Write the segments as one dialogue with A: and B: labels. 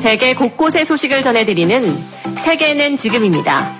A: 세계 곳곳의 소식을 전해드리는 세계는 지금입니다.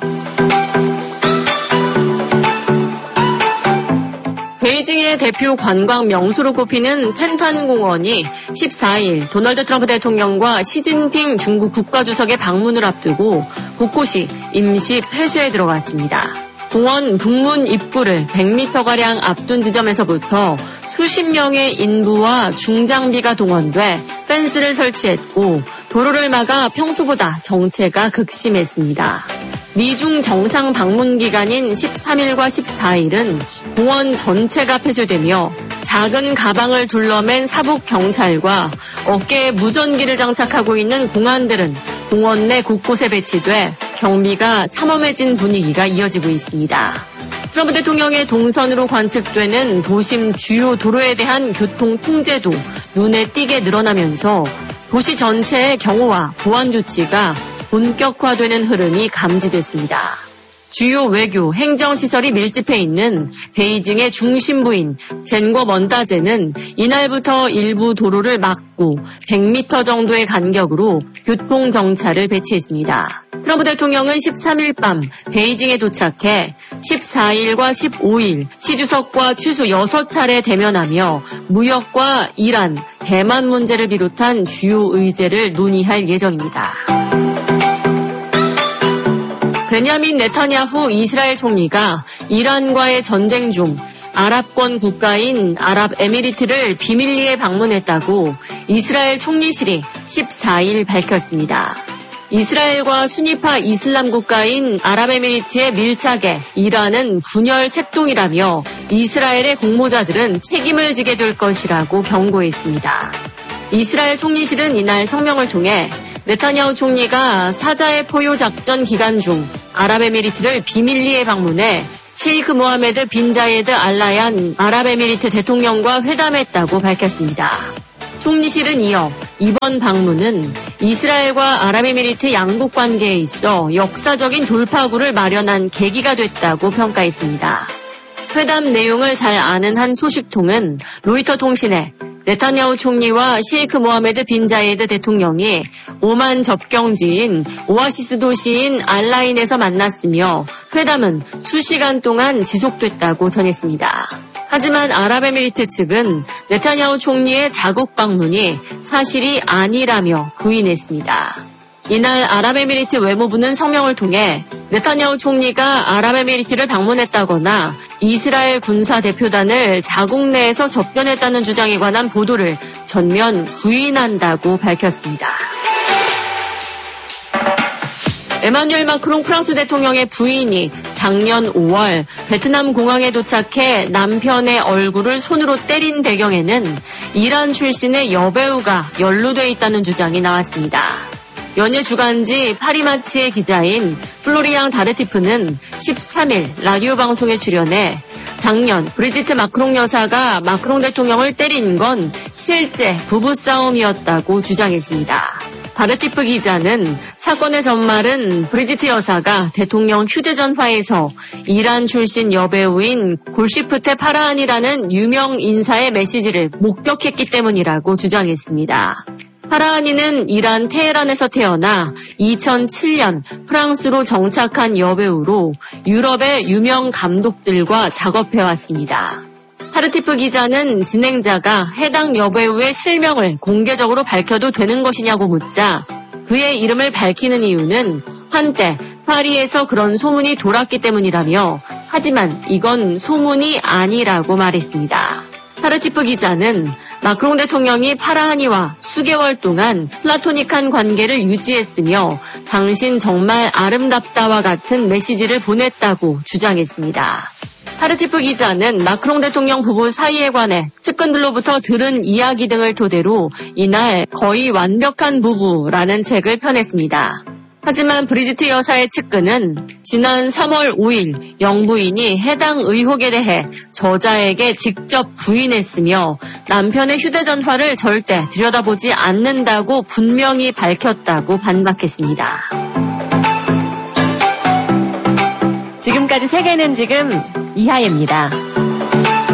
A: 베이징의 대표 관광 명소로 꼽히는 텐탄공원이 14일 도널드 트럼프 대통령과 시진핑 중국 국가주석의 방문을 앞두고 곳곳이 임시 폐쇄에 들어갔습니다. 공원 북문 입구를 100m가량 앞둔 지점에서부터 수십 명의 인부와 중장비가 동원돼 펜스를 설치했고 도로를 막아 평소보다 정체가 극심했습니다. 미중 정상 방문 기간인 13일과 14일은 공원 전체가 폐쇄되며 작은 가방을 둘러맨 사복 경찰과 어깨에 무전기를 장착하고 있는 공안들은 공원 내 곳곳에 배치돼 경비가 삼엄해진 분위기가 이어지고 있습니다. 트럼프 대통령의 동선으로 관측되는 도심 주요 도로에 대한 교통 통제도 눈에 띄게 늘어나면서 도시 전체의 경호와 보안 조치가 본격화되는 흐름이 감지됐습니다. 주요 외교, 행정시설이 밀집해 있는 베이징의 중심부인 젠궈먼다제는 이날부터 일부 도로를 막고 100m 정도의 간격으로 교통경찰을 배치했습니다. 트럼프 대통령은 13일 밤 베이징에 도착해 14일과 15일 시 주석과 최소 6차례 대면하며 무역과 이란, 대만 문제를 비롯한 주요 의제를 논의할 예정입니다. 베냐민 네타냐후 이스라엘 총리가 이란과의 전쟁 중 아랍권 국가인 아랍에미리트를 비밀리에 방문했다고 이스라엘 총리실이 14일 밝혔습니다. 이스라엘과 순위파 이슬람 국가인 아랍에미리트에 밀착해 이란은 분열 책동이라며 이스라엘의 공모자들은 책임을 지게 될 것이라고 경고했습니다. 이스라엘 총리실은 이날 성명을 통해 네타냐후 총리가 사자의 포효 작전 기간 중 아랍에미리트를 비밀리에 방문해 셰이크 모하메드 빈 자예드 알라얀 아랍에미리트 대통령과 회담했다고 밝혔습니다. 총리실은 이어 이번 방문은 이스라엘과 아랍에미리트 양국 관계에 있어 역사적인 돌파구를 마련한 계기가 됐다고 평가했습니다. 회담 내용을 잘 아는 한 소식통은 로이터 통신에 네타냐후 총리와 셰이크 모하메드 빈 자예드 대통령이 오만 접경지인 오아시스 도시인 알라인에서 만났으며 회담은 수시간 동안 지속됐다고 전했습니다. 하지만 아랍에미리트 측은 네타냐후 총리의 자국 방문이 사실이 아니라며 부인했습니다. 이날 아랍에미리트 외무부는 성명을 통해 네타냐후 총리가 아랍에미리트를 방문했다거나 이스라엘 군사 대표단을 자국 내에서 접견했다는 주장에 관한 보도를 전면 부인한다고 밝혔습니다. 에마뉴엘 마크롱 프랑스 대통령의 부인이 작년 5월 베트남 공항에 도착해 남편의 얼굴을 손으로 때린 배경에는 이란 출신의 여배우가 연루돼 있다는 주장이 나왔습니다. 연일 주간지 파리마치의 기자인 플로리앙 다르티프는 13일 라디오 방송에 출연해 작년 브리지트 마크롱 여사가 마크롱 대통령을 때린 건 실제 부부싸움이었다고 주장했습니다. 다르티프 기자는 사건의 전말은 브리지트 여사가 대통령 휴대전화에서 이란 출신 여배우인 골시프테 파라한이라는 유명 인사의 메시지를 목격했기 때문이라고 주장했습니다. 파라한이는 이란 테헤란에서 태어나 2007년 프랑스로 정착한 여배우로 유럽의 유명 감독들과 작업해왔습니다. 타르티프 기자는 진행자가 해당 여배우의 실명을 공개적으로 밝혀도 되는 것이냐고 묻자 그의 이름을 밝히는 이유는 한때 파리에서 그런 소문이 돌았기 때문이라며 하지만 이건 소문이 아니라고 말했습니다. 타르티프 기자는 마크롱 대통령이 파라한이와 수개월 동안 플라토닉한 관계를 유지했으며 당신 정말 아름답다와 같은 메시지를 보냈다고 주장했습니다. 타르티프 기자는 마크롱 대통령 부부 사이에 관해 측근들로부터 들은 이야기 등을 토대로 이날 거의 완벽한 부부라는 책을 펴냈습니다. 하지만 브리지트 여사의 측근은 지난 3월 5일 영부인이 해당 의혹에 대해 저자에게 직접 부인했으며 남편의 휴대전화를 절대 들여다보지 않는다고 분명히 밝혔다고 반박했습니다. 지금까지 세계는 지금 이하예입니다.